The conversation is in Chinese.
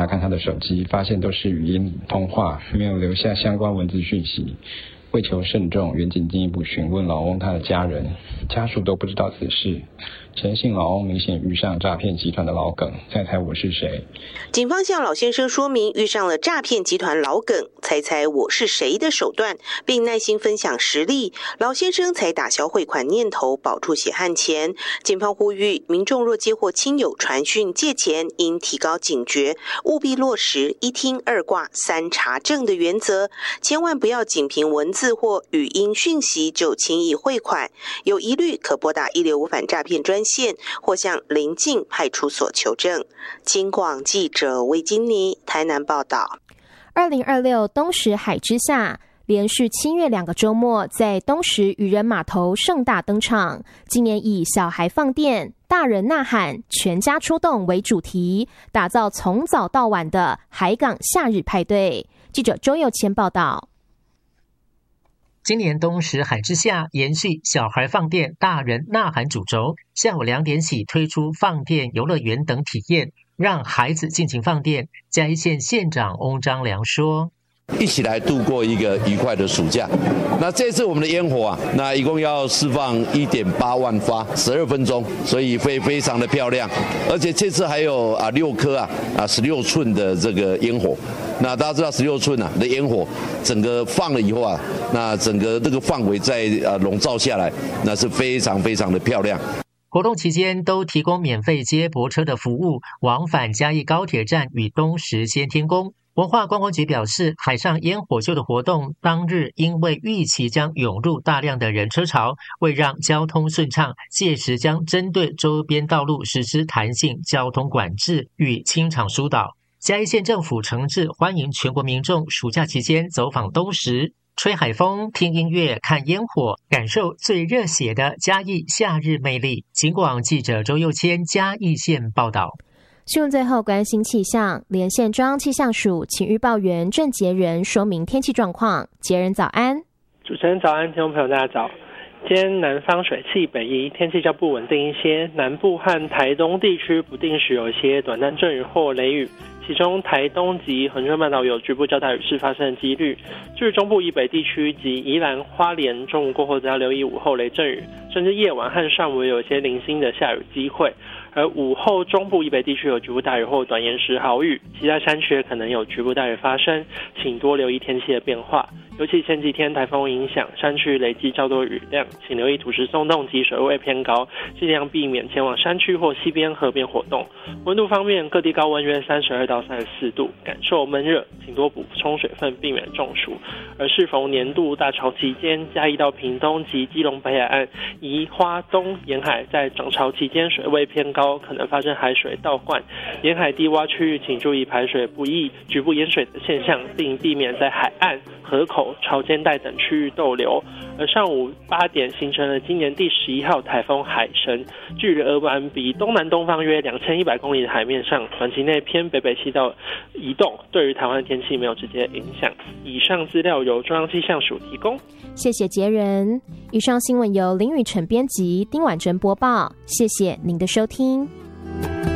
查看他的手机，发现都是语音通话，没有留下相关文字讯息。为求慎重，员警进一步询问老翁他的家人，家属都不知道此事。陈姓老翁明显遇上诈骗集团的老梗，猜猜我是谁？ 警方向老先生说明遇上了诈骗集团老梗，猜猜我是谁的手段，并耐心分享实例，老先生才打消汇款念头，保住血汗钱。警方呼吁民众若接获亲友传讯借钱，应提高警觉，务必落实一听二挂三查证的原则，千万不要仅凭文字或语音讯息就轻易汇款，有疑虑可拨打165反诈骗专线，或向邻近派出所求证。金广记者魏金妮台南报道。 2026东石海之夏连续7月2个周末在东石渔人码头盛大登场，今年以小孩放电、大人呐喊、全家出动为主题，打造从早到晚的海港夏日派对。记者周佑谦报道。 今年东石海之夏延续小孩放电、大人呐喊主轴，下午2点起推出放电游乐园等体验，让孩子尽情放电。嘉义县县长翁章良说：“ 一起来度过一个愉快的暑假。那这次我们的烟火啊，那一共要释放1.8万发，12分钟，所以会非常的漂亮。而且这次还有6颗16寸的这个烟火。那大家知道16寸的烟火，整个放了以后啊，那整个这个范围在笼罩下来，那是非常非常的漂亮。” 活动期间都提供免费接驳车的服务，往返嘉义高铁站与东石先天宫。文化观光局表示，海上烟火秀的活动当日因为预期将涌入大量的人车潮，为让交通顺畅，届时将针对周边道路实施弹性交通管制与清场疏导。嘉义县政府诚挚欢迎全国民众暑假期间走访东石，吹海风、听音乐、看烟火，感受最热血的嘉义夏日魅力。警广记者周佑谦嘉义县报道。 新闻最后关心气象，连线中央气象署请预报员郑杰仁说明天气状况。杰仁早安。 主持人早安，听众朋友大家早。今天南方水汽北移，天气较不稳定一些，南部和台东地区不定时有一些短暂阵雨或雷雨，其中台东及恒春半岛有局部较大雨势发生的几率。至于中部以北地区及宜兰花莲，中午过后则要留意午后雷阵雨，甚至夜晚和上午有一些零星的下雨机会。而午后中部以北地区有局部大雨或短延时豪雨，其他山区可能有局部大雨发生，请多留意天气的变化。尤其前几天台风影响，山区累积较多雨量，请留意土石松动及水位偏高，尽量避免前往山区或溪边河边活动。温度方面，各地高温约32到34度，感受闷热，请多补充水分，避免中暑。而适逢年度大潮期间，嘉义到屏东及基隆北海岸、宜花东沿海在涨潮期间水位偏高，可能发生海水倒灌，沿海低洼区域请注意排水不易、局部淹水的现象，并避免在海岸、河口、潮间带等区域逗留。而上午8点形成了今年第11号台风海神，距离俄湾比东南东方约2100公里的海面上，短期内偏北北西道移动，对于台湾的天气没有直接影响。以上资料由中央气象署提供。 谢谢杰仁。以上新闻由林宇辰编辑，丁婉珍播报。谢谢您的收听。